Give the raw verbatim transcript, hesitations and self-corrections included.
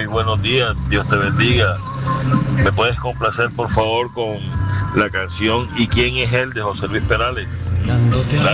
muy buenos días, Dios te bendiga. ¿Me puedes complacer por favor con la canción ¿Y quién es él? De José Luis Perales? Gracias.